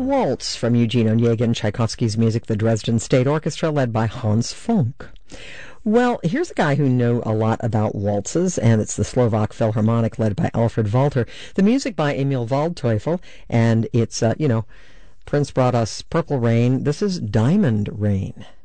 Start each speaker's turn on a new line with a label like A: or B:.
A: Waltz from Eugene Onegin, Tchaikovsky's music, the Dresden State Orchestra, led by Hans Funk. Well, here's a guy who knew a lot about waltzes, and it's the Slovak Philharmonic, led by Alfred Walter. The music by Emil Waldteufel, and it's, Prince brought us Purple Rain. This is Diamond Rain.